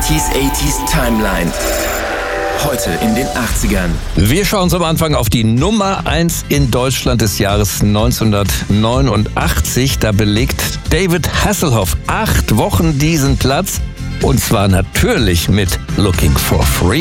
80s Timeline. Heute in den 80ern. Wir schauen zum Anfang auf die Nummer 1 in Deutschland des Jahres 1989. Da belegt David Hasselhoff 8 Wochen diesen Platz. Und zwar natürlich mit Looking for Freedom.